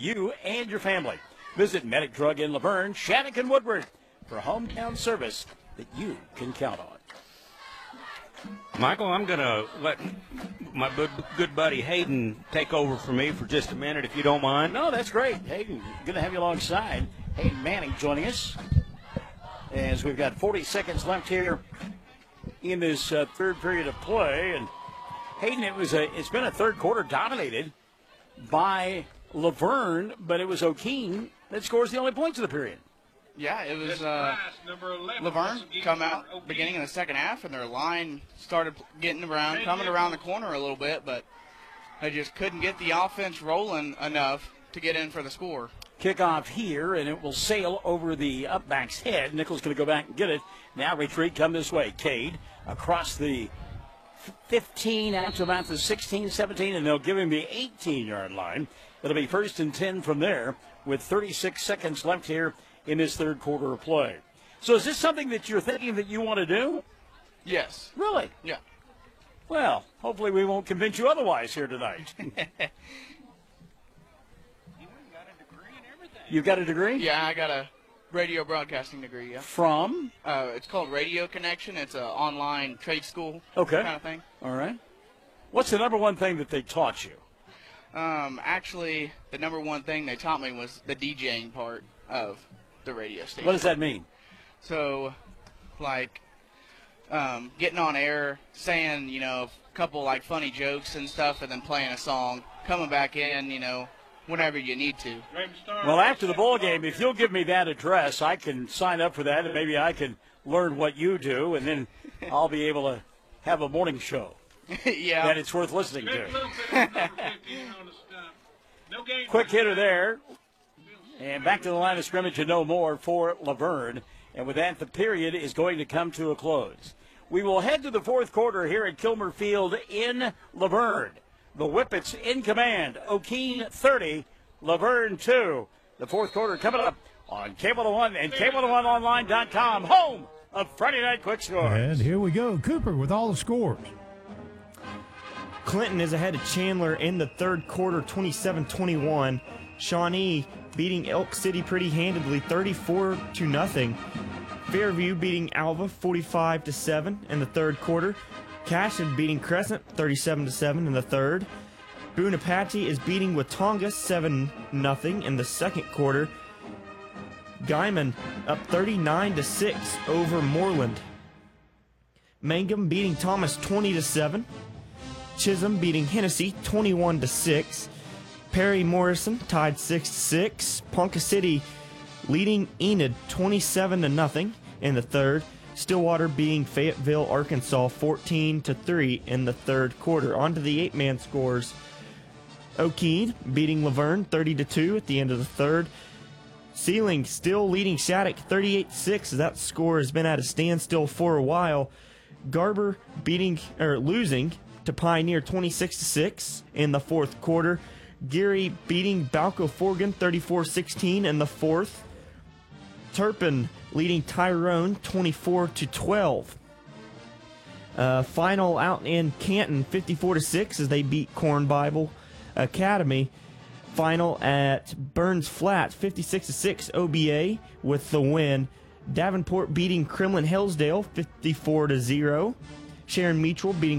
you and your family. Visit Medic Drug in Laverne, Shattuck, and Woodward for hometown service that you can count on. Michael, I'm going to let my good buddy Hayden take over for me for just a minute, if you don't mind. No, that's great. Hayden, good to have you alongside. Hayden Manning joining us as we've got 40 seconds left here in this third period of play. And Hayden, it's been a third quarter dominated by Laverne, but it was O'Keene that scores the only points of the period. Yeah, it was Laverne come out beginning in the second half, and their line started coming around the corner a little bit, but they just couldn't get the offense rolling enough to get in for the score. Kickoff here, and it will sail over the upback's head. Nichols going to go back and get it. Now retreat come this way. Cade across the 15 out to about the 16, 17, and they'll give him the 18-yard line. It'll be 1st and 10 from there with 36 seconds left here in this third quarter of play. So is this something that you're thinking that you want to do? Yes. Really? Yeah. Well, hopefully we won't convince you otherwise here tonight. You've got a degree? Yeah, I got a radio broadcasting degree, yeah. From? It's called Radio Connection. It's an online trade school kind of thing. All right. What's the number one thing that they taught you? Actually, the number one thing they taught me was the DJing part of the radio station. What does that mean? So, like, getting on air, saying, a couple, like, funny jokes and stuff, and then playing a song, coming back in, whenever you need to. Well, after the ball game, if you'll give me that address, I can sign up for that, and maybe I can learn what you do, and then I'll be able to have a morning show. Yeah. That it's worth listening to. Quick hitter there. And back to the line of scrimmage and no more for Laverne. And with that, the period is going to come to a close. We will head to the fourth quarter here at Kilmer Field in Laverne. The Whippets in command. O'Keene 30, Laverne 2. The fourth quarter coming up on Cable One and CableOneOnline.com, home of Friday Night Quick Scores. And here we go. Cooper with all the scores. Clinton is ahead of Chandler in the third quarter, 27-21. Shawnee beating Elk City pretty handedly, 34-0. Fairview beating Alva, 45-7 in the third quarter. Cashin beating Crescent, 37-7 in the third. Boone Apache is beating Watonga, 7-0 in the second quarter. Guyman up 39-6 over Moreland. Mangum beating Thomas, 20-7. Chisholm beating Hennessy 21-6. Perry Morrison tied 6-6. Ponca City leading Enid 27-0 in the third. Stillwater beating Fayetteville, Arkansas 14-3 in the third quarter. On to the 8-man scores. O'Keene beating Laverne 30-2 at the end of the third. Sealing still leading Shattuck 38-6. That score has been at a standstill for a while. Garber losing to Pioneer 26-6 in the fourth quarter. Geary beating Balco Forgan 34-16 in the fourth. Turpin leading Tyrone 24-12. Final out in Canton 54-6 as they beat Corn Bible Academy. Final at Burns Flat 56-6 OBA with the win. Davenport beating Kremlin Hillsdale 54-0. Sharon Mutual beating